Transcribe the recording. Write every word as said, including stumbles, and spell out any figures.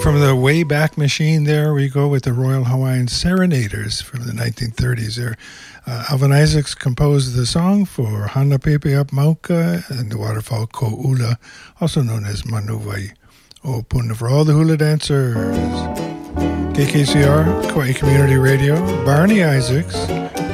from the Wayback Machine, there we go with the Royal Hawaiian Serenaders from the nineteen thirties there. Uh, Alvin Isaacs composed the song for Hana Pepe Up Mauka and the waterfall Ko'ula, also known as Manuvai o Puna, for all the hula dancers. K K C R, Kauai Community Radio, Barney Isaacs,